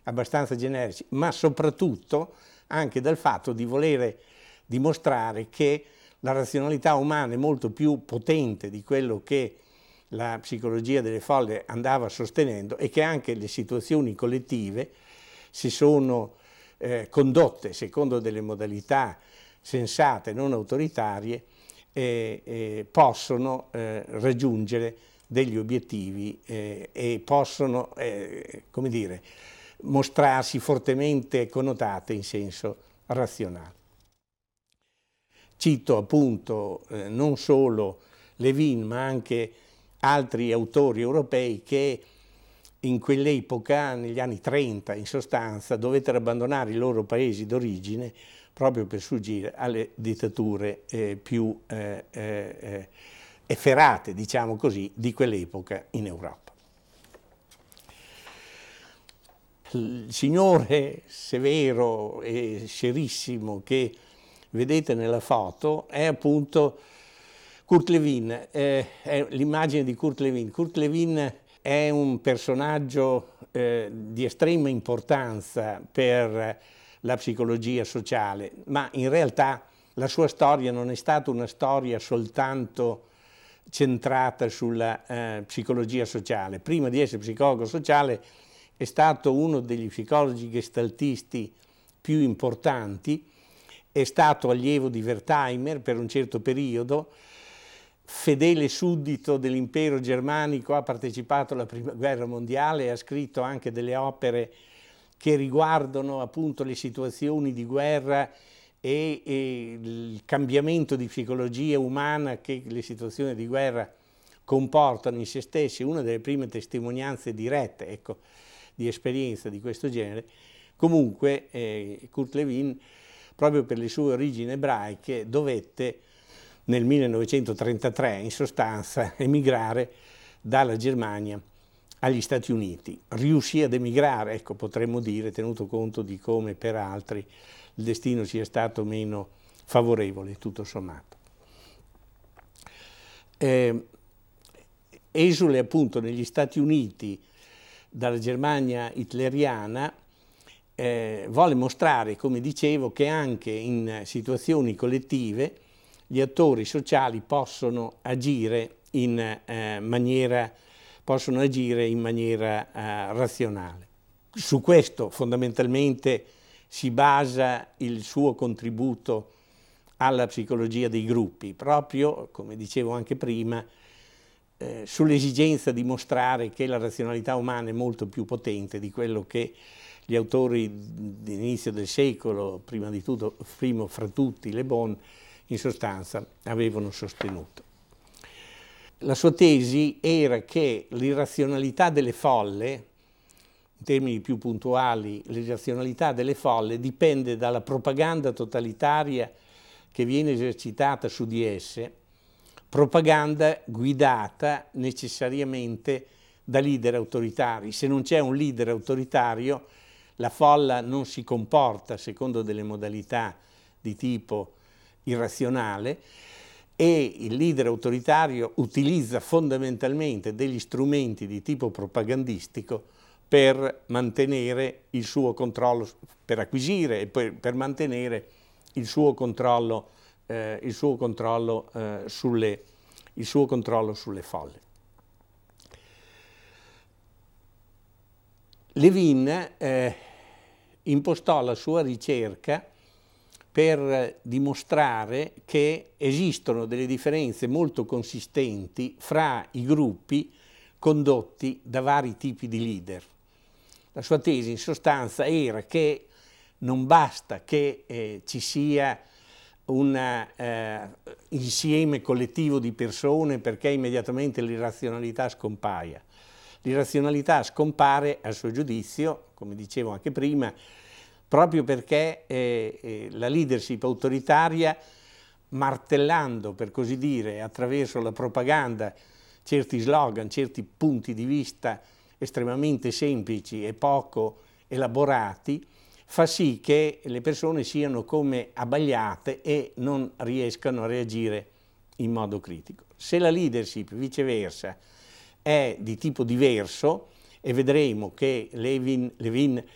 abbastanza generici, ma soprattutto anche dal fatto di volere dimostrare che la razionalità umana è molto più potente di quello che la psicologia delle folle andava sostenendo e che anche le situazioni collettive si sono condotte secondo delle modalità sensate, non autoritarie, possono raggiungere degli obiettivi e possono, come dire, mostrarsi fortemente connotate in senso razionale. Cito appunto non solo Levin ma anche altri autori europei che in quell'epoca, negli anni 30 in sostanza, dovettero abbandonare i loro paesi d'origine proprio per sfuggire alle dittature più efferate, diciamo così, di quell'epoca in Europa. Il signore severo e serissimo che vedete nella foto è appunto Kurt Lewin, è l'immagine di Kurt Lewin. Kurt Lewin è un personaggio di estrema importanza per la psicologia sociale, ma in realtà la sua storia non è stata una storia soltanto centrata sulla psicologia sociale. Prima di essere psicologo sociale è stato uno degli psicologi gestaltisti più importanti, è stato allievo di Wertheimer per un certo periodo, fedele suddito dell'impero germanico, ha partecipato alla Prima Guerra Mondiale e ha scritto anche delle opere che riguardano appunto le situazioni di guerra e il cambiamento di psicologia umana che le situazioni di guerra comportano in se stesse. Una delle prime testimonianze dirette, ecco, di esperienza di questo genere. Comunque Kurt Lewin, proprio per le sue origini ebraiche, dovette nel 1933 in sostanza emigrare dalla Germania agli Stati Uniti. Riuscì ad emigrare, ecco, potremmo dire, tenuto conto di come per altri il destino sia stato meno favorevole, tutto sommato. Esule appunto negli Stati Uniti dalla Germania hitleriana, volle mostrare, come dicevo, che anche in situazioni collettive gli attori sociali possono agire in maniera razionale. Su questo fondamentalmente si basa il suo contributo alla psicologia dei gruppi, proprio, come dicevo anche prima, sull'esigenza di mostrare che la razionalità umana è molto più potente di quello che gli autori dell'inizio del secolo, prima di tutto, primo fra tutti Le Bon, in sostanza avevano sostenuto. La sua tesi era che l'irrazionalità delle folle, in termini più puntuali, l'irrazionalità delle folle dipende dalla propaganda totalitaria che viene esercitata su di esse, propaganda guidata necessariamente da leader autoritari. Se non c'è un leader autoritario, la folla non si comporta secondo delle modalità di tipo irrazionale e il leader autoritario utilizza fondamentalmente degli strumenti di tipo propagandistico per mantenere il suo controllo, per acquisire e per mantenere il suo controllo sulle folle. Levin impostò la sua ricerca per dimostrare che esistono delle differenze molto consistenti fra i gruppi condotti da vari tipi di leader. La sua tesi in sostanza era che non basta che ci sia un insieme collettivo di persone perché immediatamente l'irrazionalità scompaia. L'irrazionalità scompare, a suo giudizio, come dicevo anche prima, proprio perché la leadership autoritaria, martellando, per così dire, attraverso la propaganda, certi slogan, certi punti di vista estremamente semplici e poco elaborati, fa sì che le persone siano come abbagliate e non riescano a reagire in modo critico. Se la leadership, viceversa, è di tipo diverso, e vedremo che Levin